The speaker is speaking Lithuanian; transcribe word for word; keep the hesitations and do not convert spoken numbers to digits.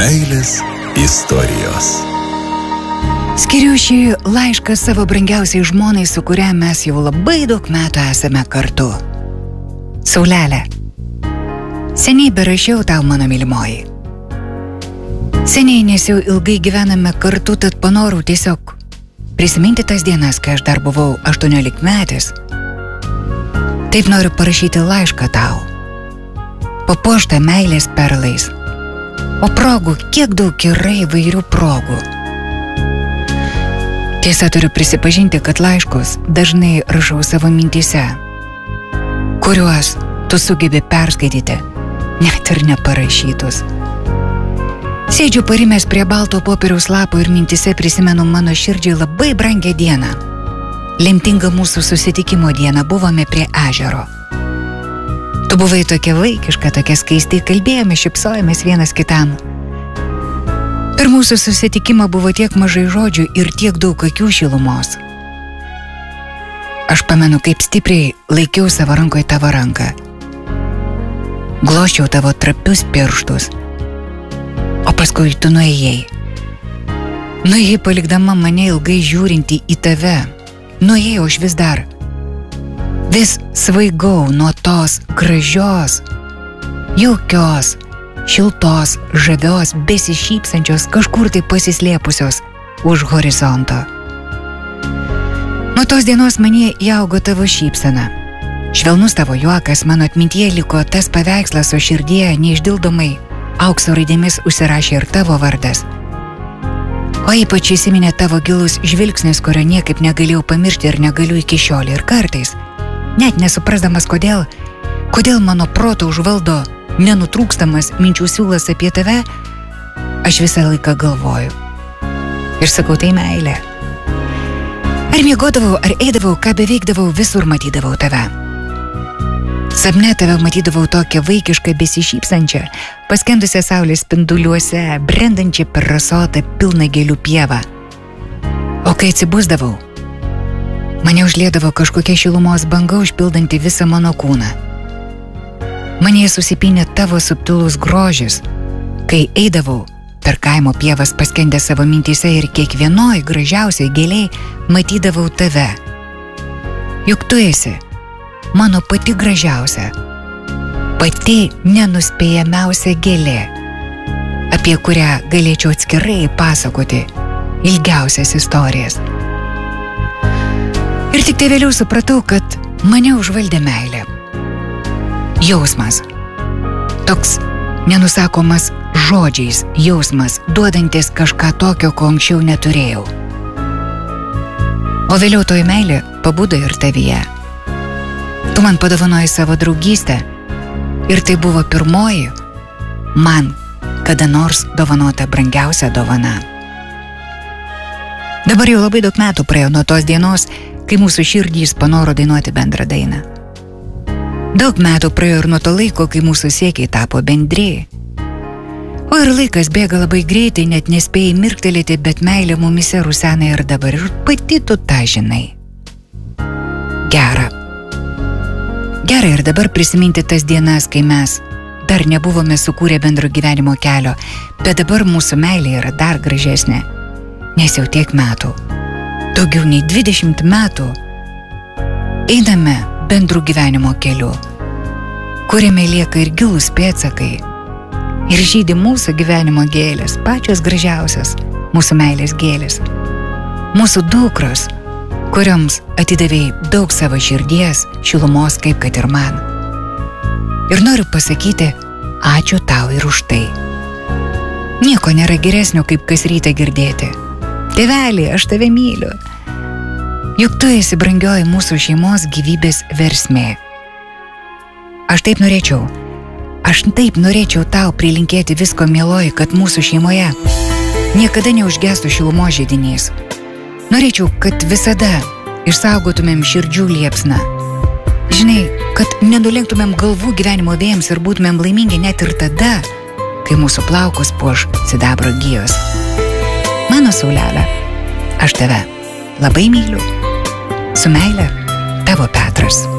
Meilės istorijos. Skiriu šį laišką savo brangiausiai žmonai, su kuria mes jau labai daug metų esame kartu. Saulelė, seniai berašiau tau, mano mylimoji. Seniai, nes jau ilgai gyvename kartu, tad panorau tiesiog prisiminti tas dienas, kai aš dar buvau aštuoniolikmetis. Taip noriu parašyti laišką tau, papuoštą meilės perlais. O progų, kiek daug yra įvairių progų. Tiesa, turiu prisipažinti, kad laiškus dažnai rašau savo mintyse, kuriuos tu sugebi perskaityti, net ir neparašytus. Sėdžiu parimęs prie balto popieriaus lapo ir mintyse prisimenu mano širdžiai labai brangią dieną. Lemtinga mūsų susitikimo diena, buvome prie ežero. Tu buvai tokia vaikiška, tokia skaisti, kalbėjome, šypsojomės vienas kitam. Per mūsų susitikimą buvo tiek mažai žodžių ir tiek daug akių šilumos. Aš pamenu, kaip stipriai laikiau savo rankoje tavo ranką. Glosčiau tavo trapius pirštus. O paskui tu nuėjai. Nuėjai palikdama mane ilgai žiūrinti į tave. Nuėjai, o aš vis dar. Vis svaigau nuo tos gražios, jaukios, šiltos, žavios, besišypsančios, kažkur tai pasislėpusios už horizonto. Nuo tos dienos manyje įaugo tavo šypsena. Švelnus tavo juokas, mano atmintyje liko tas paveikslas, o širdėje neišdildomai aukso raidėmis užsirašė ir tavo vardas. O ypač įsiminė tavo gilus žvilgsnis, kurio niekaip negalėjau pamiršti ir negaliu iki šiol. Ir kartais, net nesuprasdamas kodėl, kodėl mano proto užvaldo nenutrūkstamas minčių siūlas apie tave, aš visą laiką galvoju. Ir sakau, tai meilė. Ar miegodavau, ar eidavau, ką beveikdavau, visur matydavau tave. Sapne tave matydavau tokią vaikišką, besišypsančią, paskendusią saulės spinduliuose, brendančią per rasotą pilną gėlių pievą. O kai atsibusdavau, mane užliedavo kažkokia šilumos banga, užpildanti visą mano kūną. Mane susipynė tavo subtilus grožis, kai eidavau per kaimo pievas paskendę savo mintyse ir kiekvienoj gražiausiai gėliai matydavau tave. Juk tu esi mano pati gražiausia, pati nenuspėjamiausia gėlė, apie kurią galėčiau atskirai pasakoti ilgiausias istorijas. Ir tik tai vėliau supratau, kad mane užvaldė meilė. Jausmas, toks nenusakomas žodžiais jausmas, duodantis kažką tokio, ko anksčiau neturėjau. O vėliau toji meilė pabudo ir tavyje. Tu man padovanojai savo draugystę ir tai buvo pirmoji man kada nors dovanota brangiausia dovana. Dabar jau labai daug metų praėjo nuo tos dienos, kai mūsų širdys panoro dainuoti bendrą dainą. Daug metų praėjo ir nuo to laiko, kai mūsų siekiai tapo bendri. O ir laikas bėga labai greitai, net nespėjai mirktelėti, bet meilė mumise rusena ir dabar, ir pati tu tą žinai. Gera. Gera ir dabar prisiminti tas dienas, kai mes dar nebuvome sukūrę bendro gyvenimo kelio, bet dabar mūsų meilė yra dar gražesnė, nes jau tiek metų, daugiau nei dvidešimt metų, einame bendrų gyvenimo keliu, kuriame lieka ir gilūs pėdsakai, ir žydi mūsų gyvenimo gėlės, pačios gražiausios mūsų meilės gėlės, mūsų dukros, kurioms atidavėjai daug savo širdies, šilumos, kaip kad ir man. Ir noriu pasakyti, ačiū tau ir už tai. Nieko nėra geresnio, kaip kas rytą girdėti. Tėvelį, aš tave myliu. Juk tu esi brangioji mūsų šeimos gyvybės versmė. Aš taip norėčiau, aš taip norėčiau tau prilinkėti visko, mieloji, kad mūsų šeimoje niekada neužgestų šilumos židinys. Norėčiau, kad visada išsaugotumėm širdžių liepsną. Žinai, kad nenulenktumėm galvų gyvenimo vėjams ir būtumėm laimingi net ir tada, kai mūsų plaukus puoš sidabro gijos. Mano saulelė, aš tave labai myliu. Su meile, tavo Petras.